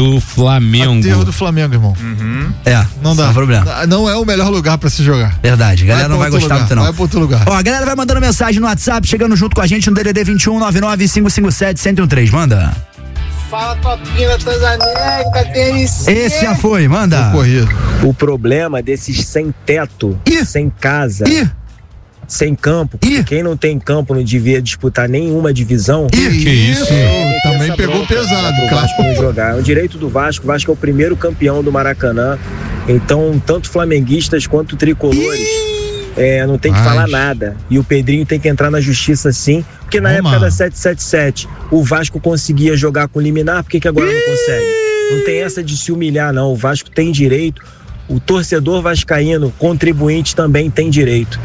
do Flamengo. Aterro do Flamengo, irmão. Não dá. Sem problema. Não é o melhor lugar pra se jogar. Verdade, a galera não vai gostar muito, não. Vai pra outro lugar. Ó, a galera vai mandando mensagem no WhatsApp, chegando junto com a gente no DDD 21 99 557 1013. Manda. Fala, Copinha da Tanzânica, TNC. Esse já foi, manda. O problema desses sem teto, sem casa, sem campo, porque quem não tem campo não devia disputar nenhuma divisão. Que isso? Também pegou pesado, o Vasco não jogar. É o direito do Vasco. O Vasco é o primeiro campeão do Maracanã. Então, tanto flamenguistas quanto tricolores não tem que falar nada. E o Pedrinho tem que entrar na justiça sim, porque na época da 777 o Vasco conseguia jogar com liminar, por que agora não consegue? Não tem essa de se humilhar, não. O Vasco tem direito. O torcedor vascaíno, contribuinte, também tem direito.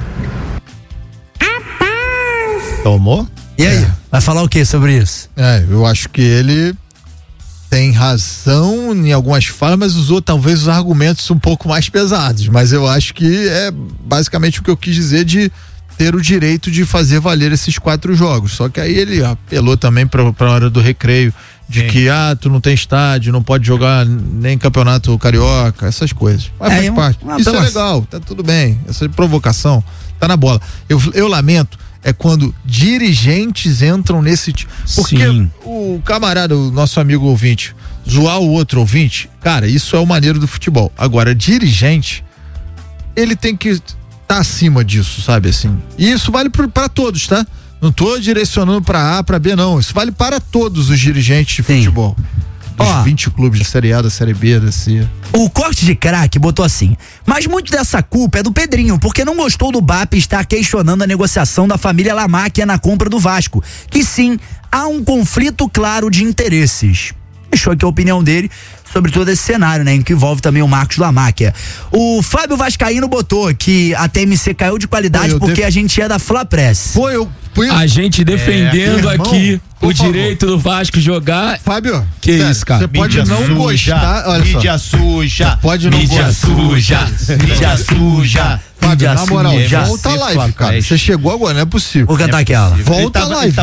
Tomou? E aí? Vai falar o que sobre isso? Eu acho que ele tem razão em algumas falas, mas usou talvez os argumentos um pouco mais pesados. Mas eu acho que é basicamente o que eu quis dizer de ter o direito de fazer valer esses 4 jogos. Só que aí ele apelou também pra hora do recreio, de que tu não tem estádio, não pode jogar nem campeonato carioca, essas coisas. Mas faz parte. Isso é legal, tá tudo bem. Essa provocação tá na bola. Eu lamento quando dirigentes entram nesse tipo. Porque o camarada, o nosso amigo ouvinte, zoar o outro ouvinte, cara, isso é o maneiro do futebol. Agora, dirigente, ele tem que estar acima disso, sabe assim? E isso vale pra todos, tá? Não tô direcionando pra A, pra B, não. Isso vale para todos os dirigentes de futebol. Os 20 clubes da Série A, da Série B, da C. O Corte de Craque botou assim: mas muito dessa culpa é do Pedrinho, porque não gostou do BAP estar questionando a negociação da família Lamáquia na compra do Vasco, que sim, há um conflito claro de interesses. Deixou aqui a opinião dele sobre todo esse cenário, né, em que envolve também o Marcos Lamáquia. O Fábio Vascaíno botou que a TMC caiu de qualidade porque a gente é da Fla Press. A gente defendendo aqui o direito do Vasco jogar. Fábio, que sério, isso, cara? Você pode não gostar. Olha só. Mídia suja. Pode não mídia gostar. Mídia suja. Fábio, na moral, volta a live, cara. Você chegou agora, não é possível. Vou cantar aquela. Volta a live.